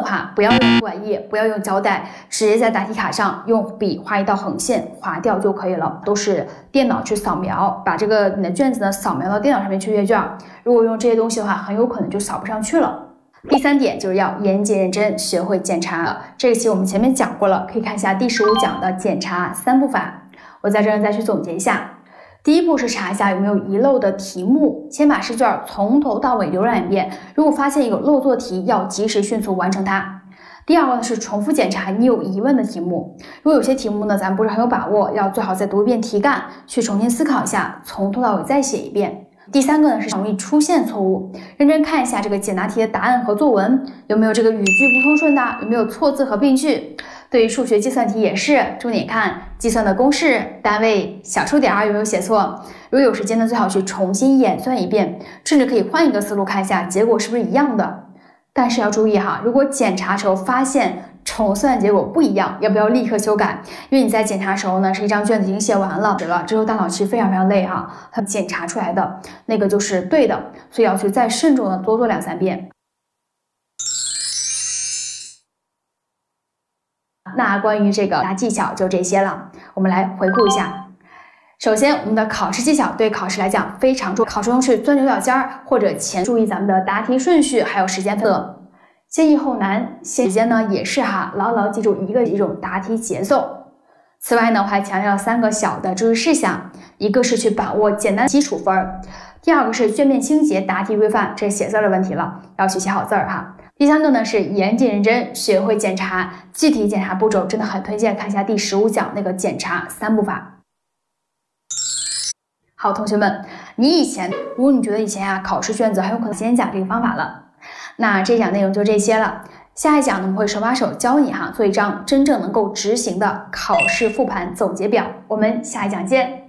话，不要用涂改液，不要用胶带，直接在答题卡上用笔画一道横线，划掉就可以了。都是电脑去扫描，把这个你的卷子呢扫描到电脑上面去阅卷。如果用这些东西的话，很有可能就扫不上去了。第3点就是要严谨认真，学会检查。这个题我们前面讲过了，可以看一下第15讲的检查3步法。我在这儿再去总结一下。第一步是查一下有没有遗漏的题目，先把试卷从头到尾浏览一遍，如果发现有漏做题，要及时迅速完成它。第二个呢是重复检查你有疑问的题目，如果有些题目呢咱不是很有把握，要最好再读一遍题干，去重新思考一下，从头到尾再写一遍。第3个呢是容易出现错误，认真看一下这个简答题的答案和作文，有没有这个语句不通顺的，有没有错字和病句。对于数学计算题也是，重点看计算的公式、单位、小数点有没有写错。如果有时间呢，最好去重新演算一遍，甚至可以换一个思路看一下结果是不是一样的。但是要注意哈，如果检查时候发现重算结果不一样，要不要立刻修改？因为你在检查时候呢，是一张卷子已经写完了，之后大脑其实非常累哈，它检查出来的那个就是对的，所以要去再慎重的多做2、3遍。那关于这个答技巧就这些了，我们来回顾一下。首先，我们的考试技巧对考试来讲非常重要，考试中去钻牛角尖儿或者前注意咱们的答题顺序，还有时间分割，先易后难。时间呢也是哈，牢牢记住一种答题节奏。此外呢，我还强调了3个小的注意事项，一个是去把握简单基础分，第2个是卷面清洁、答题规范，这是写字的问题了，要去写好字儿哈。第3个呢是严谨认真，学会检查。具体检查步骤真的很推荐看一下第15讲那个检查3步法。好，同学们，如果你觉得以前考试卷子很有可能先讲这个方法了，那这一讲内容就这些了。下一讲呢，我们会手把手教你做一张真正能够执行的考试复盘总结表。我们下一讲见。